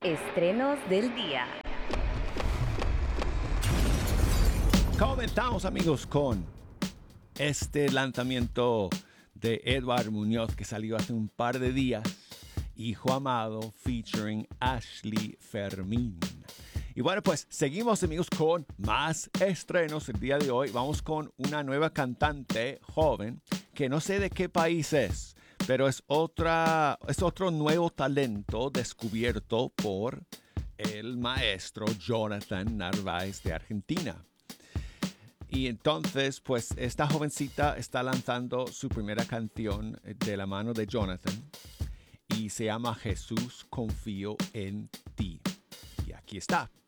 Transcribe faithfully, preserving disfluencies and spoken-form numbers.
Estrenos del día. Comenzamos, amigos, con este lanzamiento de Edward Muñoz que salió hace un par de días, Hijo Amado, featuring Ashley Fermín. Y bueno, pues seguimos, amigos, con más estrenos el día de hoy. Vamos con una nueva cantante joven que no sé de qué país es, pero es otra, es otro nuevo talento descubierto por el maestro Jonathan Narváez de Argentina. Y entonces, pues esta jovencita está lanzando su primera canción de la mano de Jonathan y se llama Jesús, confío en ti. Y aquí está.